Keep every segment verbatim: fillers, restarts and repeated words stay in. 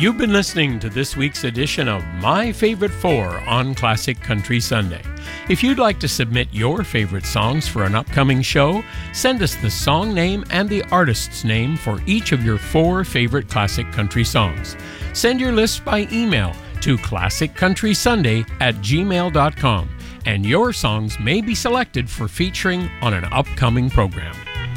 You've been listening to this week's edition of My Favorite Four on Classic Country Sunday. If you'd like to submit your favorite songs for an upcoming show, send us the song name and the artist's name for each of your four favorite classic country songs. Send your list by email to classic country sunday at gmail dot com, and your songs may be selected for featuring on an upcoming program.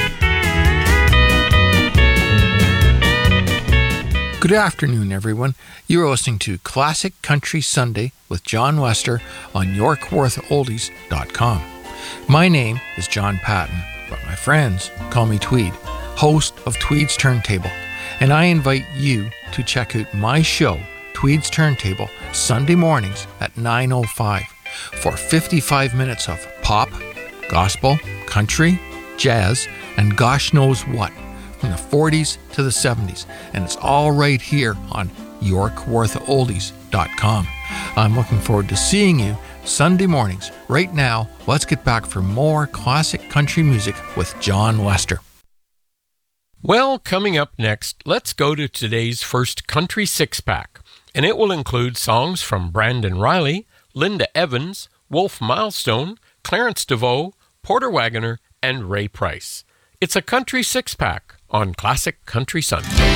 Good afternoon, everyone. You are listening to Classic Country Sunday with John Lester on york worth oldies dot com. My name is John Patton, but my friends call me Tweed, host of Tweed's Turntable, and I invite you to check out my show, Tweed's Turntable, Sunday mornings at nine oh five for fifty-five minutes of pop, gospel, country, jazz, and gosh knows what, from the forties to the seventies, and it's all right here on york worth oldies dot com. I'm looking forward to seeing you Sunday mornings. Right now, let's get back for more classic country music with John Lester. Well, coming up next, let's go to today's first Country Six-Pack, and it will include songs from Brandon Riley, Linda Evans, Wolf Milestone, Clarence DeVoe, Porter Wagoner, and Ray Price. It's a Country Six-Pack on Classic Country Sunday.